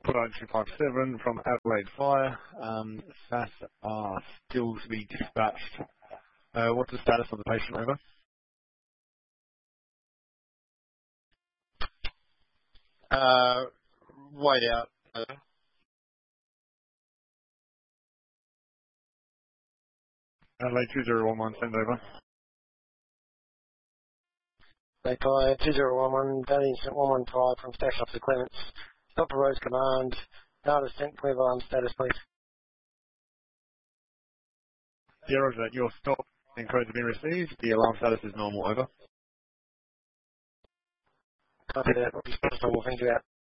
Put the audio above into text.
Crocodile 257 from Adelaide Fire. SAS are still to be dispatched. What's the status of the patient, over? Wait out, over. Adelaide 2011, send over. Fire 2011, Daily Incident 115 from Station Officer Clements. Dr. Rose Command. Data sent, clear alarm status, please. Yeah, roger that. Your stop and codes have been received. The alarm status is normal, over. Copy that. Response normal, thank you out.